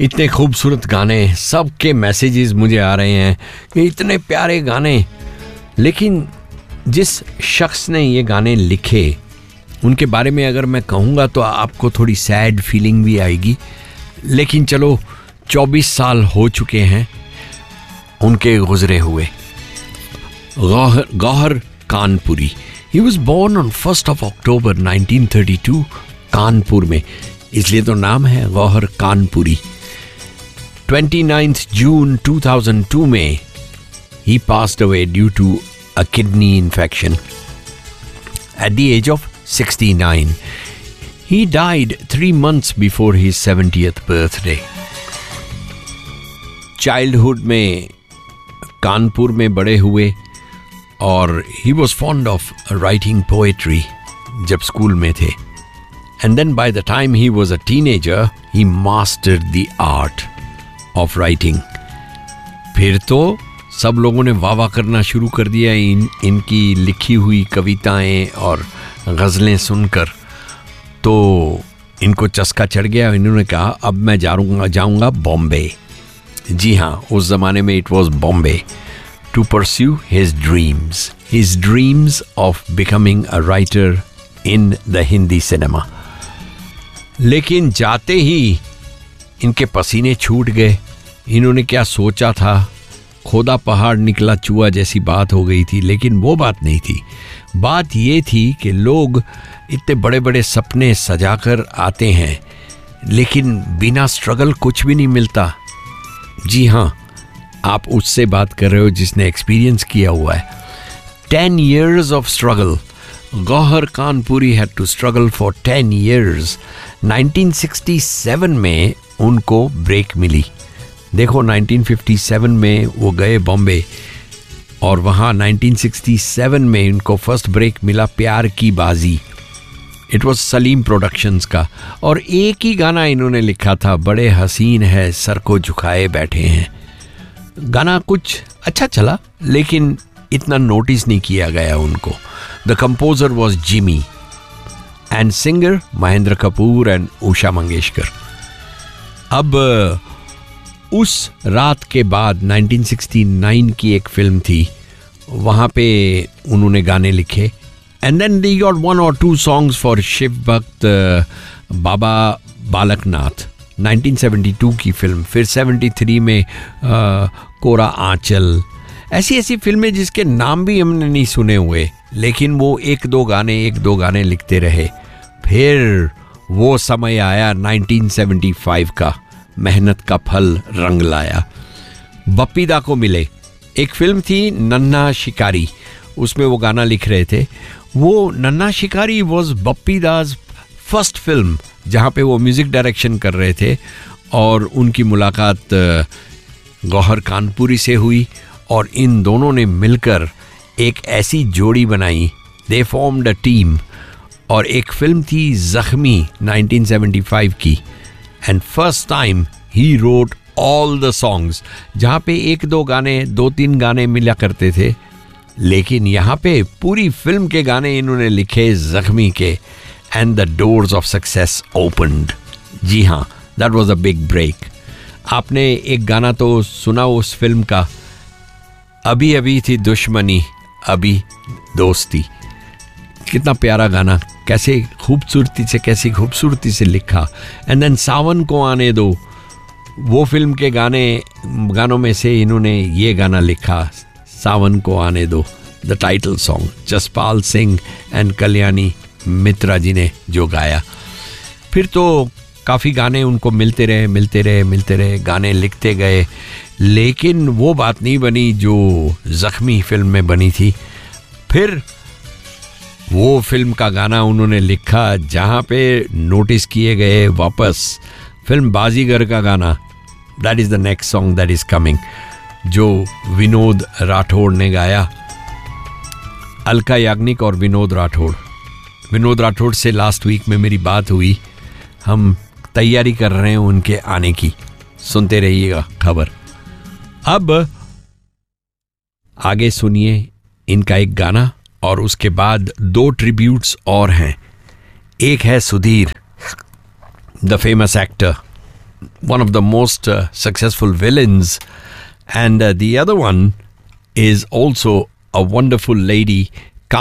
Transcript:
इतने खूबसूरत गाने, सबके मैसेजेस मुझे आ रहे हैं कि इतने प्यारे गाने, लेकिन जिस शख्स ने ये गाने लिखे उनके बारे में अगर मैं कहूँगा तो आपको थोड़ी सैड फीलिंग भी आएगी। लेकिन चलो, 24 साल हो चुके हैं उनके गुजरे हुए। Gauhar Kanpuri, he was born on 1 अक्टूबर 1932 कानपुर में, इसलिए तो नाम है गौहर कानपुरी। 29 जून 2002 में he passed away due to a kidney infection at the age of 69. He died 3 months before his 70th birthday. Childhood में कानपुर में बड़े हुए और he was fond of writing poetry जब स्कूल में थे. And then by the time he was a teenager, he mastered the art of writing. फिर तो सब लोगों ने वाह करना शुरू कर दिया इनकी लिखी हुई कविताएं और गज़लें सुनकर, तो इनको चस्का चढ़ गया। इन्होंने कहा अब मैं जाऊंगा बॉम्बे। जी हाँ, उस ज़माने में it was Bombay, to pursue his dreams of becoming a writer in the Hindi cinema. लेकिन जाते ही इनके पसीने छूट गए। इन्होंने क्या सोचा था, खोदा पहाड़ निकला चूहा जैसी बात हो गई थी। लेकिन वो बात नहीं थी। बात ये थी कि लोग इतने बड़े बड़े सपने सजाकर आते हैं, लेकिन बिना स्ट्रगल कुछ भी नहीं मिलता। जी हाँ, आप उससे बात कर रहे हो जिसने एक्सपीरियंस किया हुआ है। 10 years of struggle. Gauhar Kanpuri had to struggle for 10 years. 1967 में उनको ब्रेक मिली। देखो, 1957 में वो गए बॉम्बे और वहाँ 1967 में इनको फर्स्ट ब्रेक मिला प्यार की बाजी। इट वॉज सलीम प्रोडक्शंस का, और एक ही गाना इन्होंने लिखा था, बड़े हसीन है सर को झुकाए बैठे हैं। गाना कुछ अच्छा चला लेकिन इतना नोटिस नहीं किया गया उनको। The composer was Jimmy and singer Mahendra Kapoor and Usha Mangeshkar. अब उस रात के बाद 1969 की एक फिल्म थी, वहाँ पे उन्होंने गाने लिखे। And then they got 1 or 2 songs for Shiv भक्त बाबा बालकनाथ, 1972 की फिल्म। फिर 73 में कोरा आंचल, ऐसी फिल्में जिसके नाम भी हमने नहीं सुने हुए, लेकिन वो एक दो गाने लिखते रहे। फिर वो समय आया 1975 का, मेहनत का फल रंग लाया। बप्पी दा को मिले। एक फिल्म थी नन्हा शिकारी, उसमें वो गाना लिख रहे थे। वो नन्हा शिकारी was Bappi Das first film जहाँ पे वो म्यूज़िक डायरेक्शन कर रहे थे, और उनकी मुलाकात गौहर कानपुरी से हुई और इन दोनों ने मिलकर एक ऐसी जोड़ी बनाई, दे फॉर्म्ड अ टीम। और एक फिल्म थी जख्मी 1975 की, and first time he wrote all the songs, जहाँ पे 2-3 गाने मिला करते थे, लेकिन यहाँ पे पूरी फिल्म के गाने इन्होंने लिखे जख्मी के, and the doors of success opened. जी हाँ, that was a big break. आपने एक गाना तो सुना उस फिल्म का, अभी अभी थी दुश्मनी अभी दोस्ती। कितना प्यारा गाना, कैसी खूबसूरती से लिखा। एंड देन सावन को आने दो, वो फिल्म के गानों में से इन्होंने ये गाना लिखा, सावन को आने दो, the title song. Jaspal Singh and Kalyani मित्रा जी ने जो गाया। फिर तो काफ़ी गाने उनको मिलते रहे, गाने लिखते गए, लेकिन वो बात नहीं बनी जो जख्मी फिल्म में बनी थी। फिर वो फिल्म का गाना उन्होंने लिखा जहाँ पे नोटिस किए गए वापस, फिल्म बाजीगर का गाना। That is the next song that is coming, जो विनोद राठौड़ ने गाया। अलका याग्निक और विनोद राठौड़ से लास्ट वीक में मेरी बात हुई। हम तैयारी कर रहे हैं उनके आने की, सुनते रहिएगा खबर। अब आगे सुनिए इनका एक गाना, और उसके बाद 2 ट्रिब्यूट्स और हैं। एक है Sudhir, the famous actor, one of the most successful villains. And the other one is also a wonderful lady